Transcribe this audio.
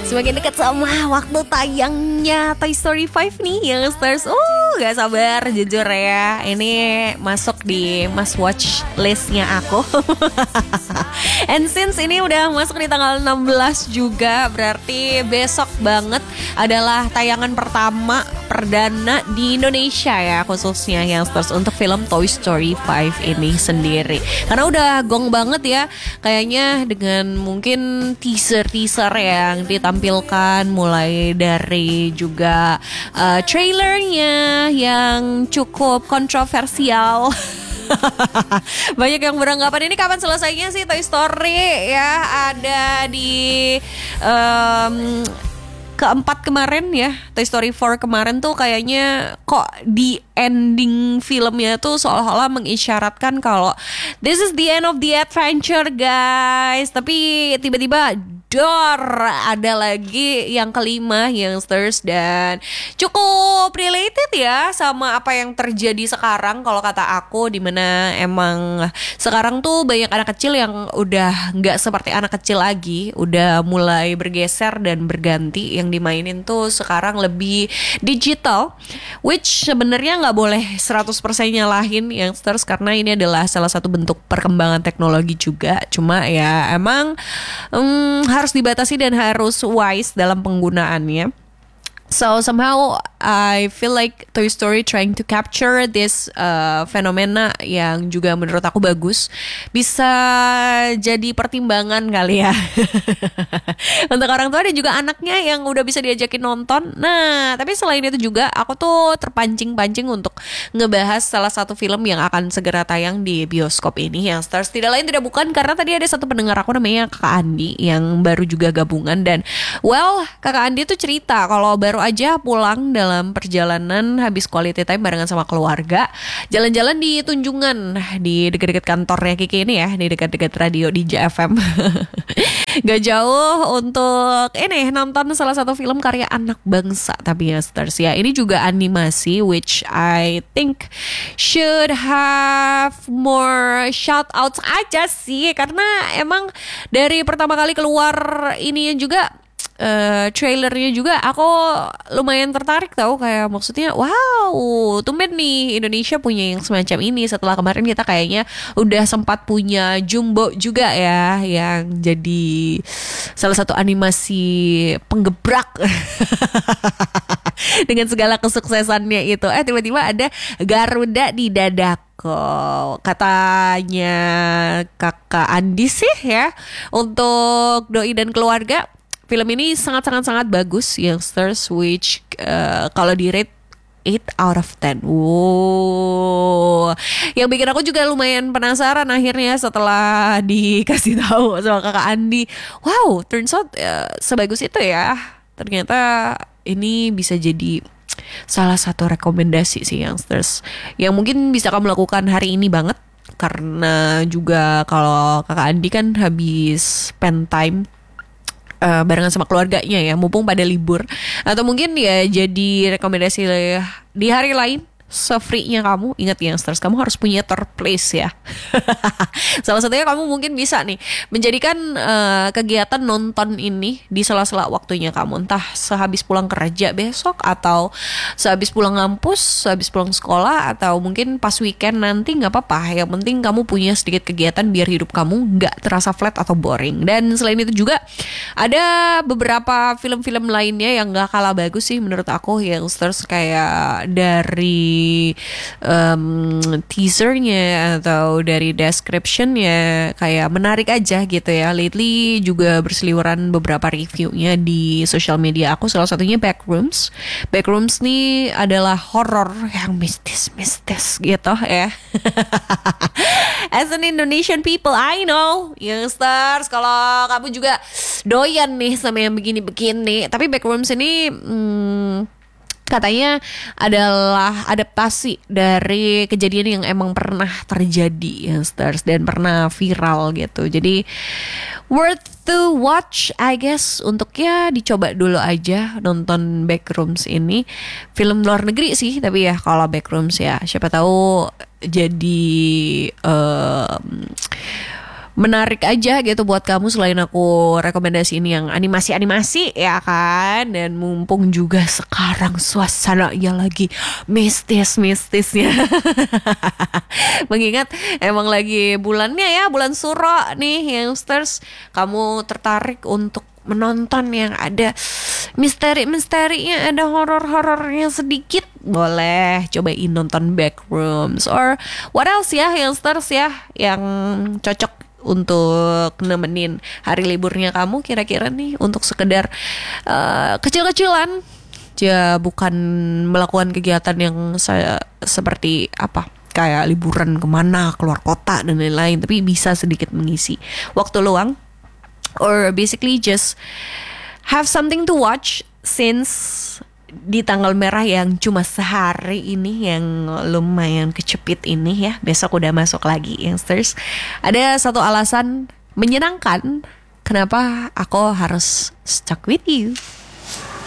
Semakin dekat sama waktu tayangnya Toy Story 5 nih Youngsters. Gak sabar jujur ya. Ini masuk di must watch listnya aku. And since ini udah masuk di tanggal 16 juga, berarti besok banget adalah tayangan pertama perdana di Indonesia ya, khususnya Youngsters untuk film Toy Story 5 ini sendiri. Karena udah gong banget ya kayaknya dengan mungkin teaser-teaser yang ditampilkan, mulai dari juga trailernya yang cukup kontroversial. Banyak yang beranggapan ini kapan selesainya sih Toy Story ya. Ada di keempat kemarin ya, Toy Story 4 kemarin tuh kayaknya kok di ending filmnya tuh seolah-olah mengisyaratkan kalau this is the end of the adventure guys. Tapi tiba-tiba ada lagi yang kelima Youngsters, dan cukup related ya sama apa yang terjadi sekarang kalau kata aku, dimana emang sekarang tuh banyak anak kecil yang udah nggak seperti anak kecil lagi, udah mulai bergeser dan berganti, yang dimainin tuh sekarang lebih digital, which sebenarnya nggak boleh 100% nyalahin Youngsters karena ini adalah salah satu bentuk perkembangan teknologi juga. Cuma ya emang harus dibatasi dan harus wise dalam penggunaannya. So somehow I feel like Toy Story trying to capture this fenomena yang juga menurut aku bagus. Bisa jadi pertimbangan kali ya untuk orang tua dan juga anaknya yang udah bisa diajakin nonton. Nah, tapi selain itu juga aku tuh terpancing-pancing untuk ngebahas salah satu film yang akan segera tayang di bioskop ini, yang stars tidak lain tidak bukan karena tadi ada satu pendengar aku namanya Kakak Andi yang baru juga gabungan. Dan Kakak Andi tuh cerita kalau baru aja pulang dalam perjalanan habis quality time barengan sama keluarga, jalan-jalan di Tunjungan, di dekat-dekat kantornya Kiki ini ya, di dekat-dekat radio di JFM. Gak jauh untuk ini nonton salah satu film karya anak bangsa tapi ya stars ya. Ini juga animasi which I think should have more shout outs aja sih, karena emang dari pertama kali keluar ini juga trailernya juga aku lumayan tertarik tau, kayak maksudnya wow, tumben nih Indonesia punya yang semacam ini setelah kemarin kita kayaknya udah sempat punya Jumbo juga ya yang jadi salah satu animasi penggebrak dengan segala kesuksesannya itu. Tiba-tiba ada Garuda di dadaku, katanya Kakak Andi sih ya, untuk doi dan keluarga. Film ini sangat-sangat bagus Youngsters, which kalau di rate 8 out of 10. Wow. Yang bikin aku juga lumayan penasaran akhirnya setelah dikasih tahu sama Kakak Andi. Wow, turns out sebagus itu ya. Ternyata ini bisa jadi salah satu rekomendasi sih Youngsters yang mungkin bisa kamu lakukan hari ini banget. Karena juga kalau Kakak Andi kan habis spend time barengan sama keluarganya ya, mumpung pada libur, atau mungkin ya jadi rekomendasi di hari lain se-free-nya kamu. Ingat Youngsters, kamu harus punya third place ya. Salah satunya kamu mungkin bisa nih menjadikan kegiatan nonton ini di sela-sela waktunya kamu, entah sehabis pulang kerja besok, atau sehabis pulang ngampus, sehabis pulang sekolah, atau mungkin pas weekend nanti, gak apa-apa. Yang penting kamu punya sedikit kegiatan biar hidup kamu gak terasa flat atau boring. Dan selain itu juga ada beberapa film-film lainnya yang gak kalah bagus sih menurut aku Youngsters, kayak dari teasernya atau dari descriptionnya kayak menarik aja gitu ya. Lately juga berseliweran beberapa reviewnya di social media aku, salah satunya Backrooms. Backrooms nih adalah horror yang mistis-mistis gitu ya. As an Indonesian people, I know Youngsters kalau kamu juga doyan nih sama yang begini-begini. Tapi Backrooms ini katanya adalah adaptasi dari kejadian yang emang pernah terjadi Youngsters dan pernah viral gitu. Jadi worth to watch I guess, untuk ya dicoba dulu aja nonton Backrooms ini. Film luar negeri sih, tapi ya kalau Backrooms ya siapa tahu jadi menarik aja gitu buat kamu selain aku rekomendasiin yang animasi-animasi ya kan. Dan mumpung juga sekarang suasananya lagi mistis-mistisnya. Mengingat emang lagi bulannya ya, bulan Suro nih youngsters. Kamu tertarik untuk menonton yang ada misteri-misterinya, ada horor-horornya sedikit, boleh cobain nonton Backrooms. Or what else ya youngsters ya yang cocok untuk nemenin hari liburnya kamu kira-kira nih, untuk sekedar kecil-kecilan ya, bukan melakukan kegiatan yang saya seperti apa kayak liburan kemana, keluar kota dan lain-lain, tapi bisa sedikit mengisi waktu luang. Or basically just have something to watch since di tanggal merah yang cuma sehari ini, yang lumayan kecepit ini ya, besok udah masuk lagi youngsters. Ada satu alasan menyenangkan kenapa aku harus stuck with you.